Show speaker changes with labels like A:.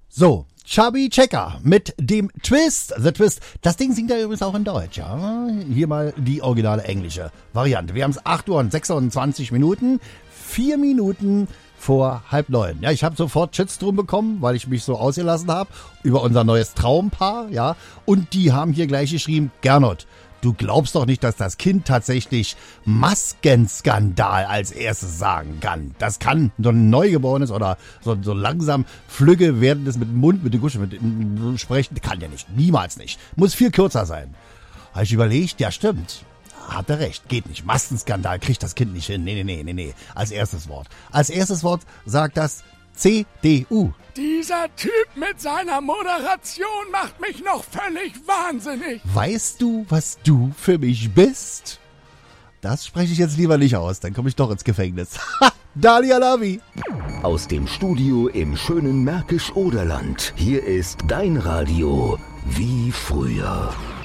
A: So, Chubby Checker mit dem Twist, The Twist. Das Ding singt er übrigens auch in Deutsch, ja. Hier mal die originale englische Variante. Wir haben es 8 Uhr und 26 Minuten, 4 Minuten vor 8:30. Ja, ich habe sofort Shitstorm bekommen, weil ich mich so ausgelassen habe über unser neues Traumpaar, ja. Und die haben hier gleich geschrieben, Gernot, du glaubst doch nicht, dass das Kind tatsächlich Maskenskandal als erstes sagen kann. Das kann so ein Neugeborenes oder so langsam Flügge werden das mit dem Mund, mit der Gusche, sprechen. Kann ja nicht. Niemals nicht. Muss viel kürzer sein. Habe ich überlegt, ja stimmt. Hat er recht. Geht nicht. Maskenskandal kriegt das Kind nicht hin. Nee. Als erstes Wort. Als erstes Wort sagt das CDU.
B: Dieser Typ mit seiner Moderation macht mich noch völlig wahnsinnig.
A: Weißt du, was du für mich bist? Das spreche ich jetzt lieber nicht aus, dann komme ich doch ins Gefängnis. Dalia Lavi.
C: Aus dem Studio im schönen Märkisch-Oderland. Hier ist dein Radio wie früher.